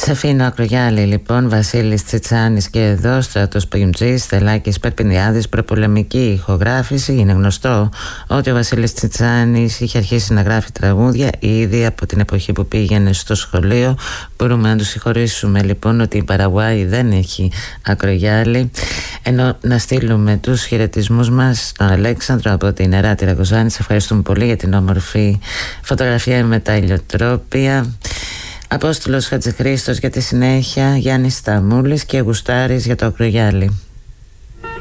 Τσεφίνο Ακρογιάλη λοιπόν, Βασίλης Τσιτσάνης και εδώ, Στράτος Παγιουμτζής, Στελάκης Περπινιάδης, προπολεμική ηχογράφηση. Είναι γνωστό ότι ο Βασίλης Τσιτσάνης είχε αρχίσει να γράφει τραγούδια ήδη από την εποχή που πήγαινε στο σχολείο. Μπορούμε να του συγχωρήσουμε λοιπόν ότι η Παραγουάη δεν έχει Ακρογιάλη. Ενώ να στείλουμε τους χαιρετισμούς μας στον Αλέξανδρο από την Εράτη Ραγκοζάνη. Σε ευχαριστούμε πολύ για την όμορφη φωτογραφία με τα ηλιοτρόπια. Απόστολος Χατζηχρήστος για τη συνέχεια, Γιάννης Σταμούλης και Γουστάρης για το Ακρογιάλη.